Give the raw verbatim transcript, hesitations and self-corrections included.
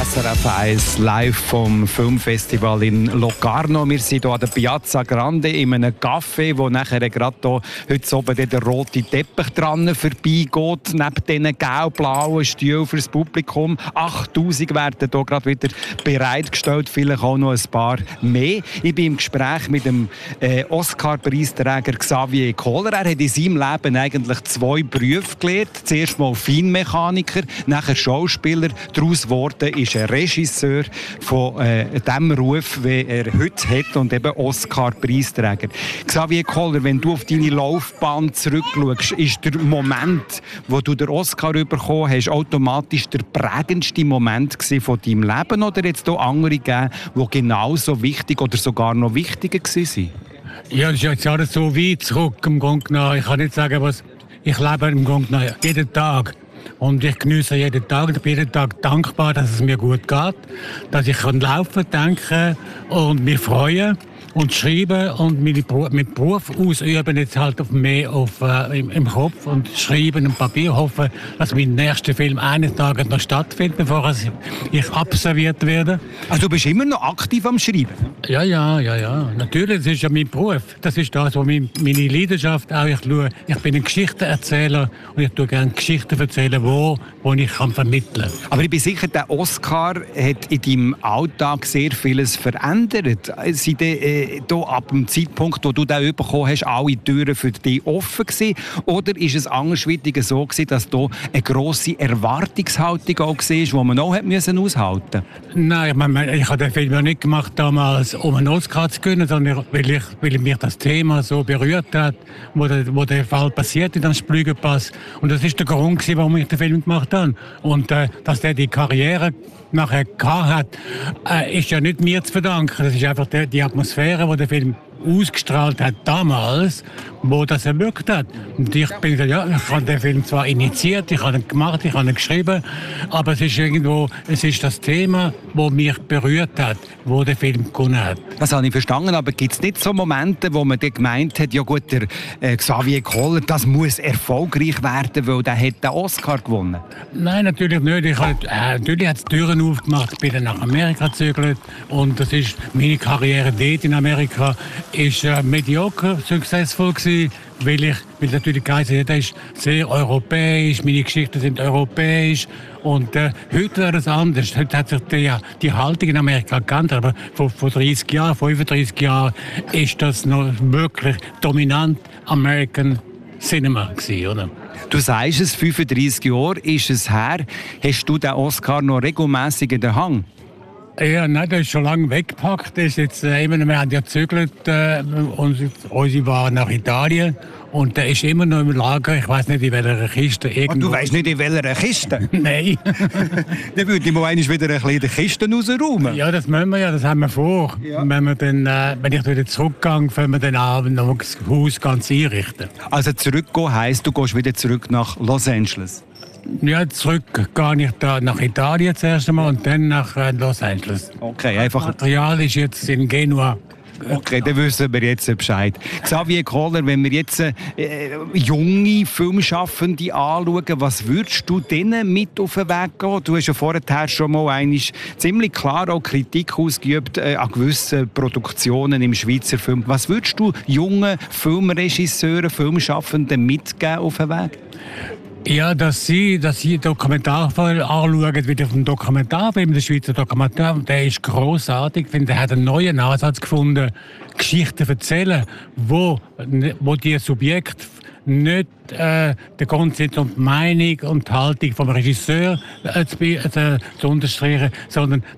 S R F eins live vom Filmfestival in Locarno. Wir sind hier an der Piazza Grande in einem Café, wo nachher gerade hier heute oben der rote Teppich dran vorbeigeht, neben diesen gelb-blauen Stühlen für das Publikum. achttausend werden hier gerade wieder bereitgestellt, vielleicht auch noch ein paar mehr. Ich bin im Gespräch mit dem äh, Oscar-Preisträger Xavier Koller. Er hat in seinem Leben eigentlich zwei Berufe gelernt. Zuerst mal Feinmechaniker, nachher Schauspieler. Daraus geworden ist ein Regisseur von äh, dem Ruf, wie er heute hat, und eben Oscar-Preisträger. Xavier Koller, wenn du auf deine Laufbahn zurückschaust, ist der Moment, wo du den Oscar bekommen hast, automatisch der prägendste Moment von deinem Leben, oder jetzt auch andere gegeben, die genauso wichtig oder sogar noch wichtiger waren? Ja, das ist jetzt alles so weit zurück im Grunde genommen. Ich kann nicht sagen, was ich lebe im Grunde genommen jeden Tag. Und ich genieße jeden Tag. Ich bin jeden Tag dankbar, dass es mir gut geht, dass ich kann laufen, denken und mich freuen und schreiben und meinen Beruf ausüben, jetzt halt auf mehr auf, äh, im, im Kopf und schreiben und Papier. Hoffen, dass mein nächster Film eines Tages noch stattfindet, bevor ich absolviert werde. Also du bist immer noch aktiv am Schreiben? Ja, ja, ja, ja. Natürlich, das ist ja mein Beruf. Das ist das, was meine Leidenschaft auch. Ich, schaue, ich bin ein Geschichtenerzähler und ich tue gerne Geschichten erzählen, wo, wo ich kann vermitteln kann. Aber ich bin sicher, der Oscar hat in deinem Alltag sehr vieles verändert. Sind äh, da ab dem Zeitpunkt, wo du den bekommen hast, alle Türen für dich offen gewesen? Oder ist es andersweitig so gewesen, dass da eine grosse Erwartungshaltung auch war, die man auch hat müssen aushalten musste? Nein, ich, meine, ich habe den Film ja nicht gemacht damals, um einen Oscar zu gewinnen, sondern weil, ich, weil mich das Thema so berührt hat, wo der, wo der Fall passiert in dem Splügenpass. Und das ist der Grund, warum ich den Film gemacht habe. Und äh, dass der die Karriere nachher gehabt hat, äh, ist ja nicht mir zu verdanken. Das ist einfach die, die Atmosphäre, die der Film ausgestrahlt hat damals, wo das erwirkt hat. Und ich bin gesagt, ja, ich habe den Film zwar initiiert, ich habe ihn gemacht, ich habe ihn geschrieben, aber es ist irgendwo, es ist das Thema, das mich berührt hat, wo der Film gewonnen hat. Das habe ich verstanden, aber gibt es nicht so Momente, wo man dann gemeint hat, ja gut, der äh, Xavier Koller, das muss erfolgreich werden, weil der hat den Oscar gewonnen? Nein, natürlich nicht. Ich habe, äh, natürlich hat es Türen aufgemacht, ich bin dann nach Amerika gezögert und das ist meine Karriere dort in Amerika ist äh, mediocre successful gewesen, weil ich, weil natürlich geheißen hat, das ist sehr europäisch, meine Geschichten sind europäisch und äh, heute wäre das anders. Heute hat sich die, die Haltung in Amerika geändert, aber vor, vor dreißig Jahren, fünfunddreißig Jahren ist das noch wirklich dominant American Cinema gewesen, oder? Du sagst es, fünfunddreißig Jahre ist es her. Hast du den Oscar noch regelmässig in der Hand? Ja, nein, das ist schon lange weggepackt. Das ist jetzt, äh, immer, wir haben ja gezögert äh, und unsere war nach Italien und der ist immer noch im Lager. Ich weiß nicht, in welcher Kiste. Irgendwo. Und du weißt nicht, in welcher Kiste? Nein. Dann würde ich mal einmal wieder ein bisschen die Kisten rausräumen. Ja, das müssen wir ja, das haben wir vor. Ja. Wenn, wir dann, äh, wenn ich wieder zurückgehe, können wir dann Abend noch das Haus ganz einrichten. Also zurückgehen heisst, du gehst wieder zurück nach Los Angeles? Ja, zurück gehe ich da nach Italien zuerst einmal und dann nach äh, Los Angeles. Okay, einfach. Das Material ist jetzt in Genua. Okay, dann wissen wir jetzt Bescheid. Xavier Koller, wenn wir jetzt äh, junge Filmschaffende anschauen, was würdest du denen mit auf den Weg gehen? Du hast ja vorher schon mal eigentlich ziemlich klar auch Kritik ausgeübt äh, an gewissen Produktionen im Schweizer Film. Was würdest du jungen Filmregisseuren, Filmschaffenden mitgeben auf den Weg? Ja, dass sie, dass sie Dokumentarfilme anschauen, wie auf dem Dokumentarfilm, der Schweizer Dokumentarfilm, der ist grossartig. Ich finde, er hat einen neuen Ansatz gefunden, Geschichten zu erzählen, wo, wo die Subjekte nicht äh, der Grund sind, um die Meinung und die Haltung vom Regisseur äh, zu, äh, zu unterstreichen, sondern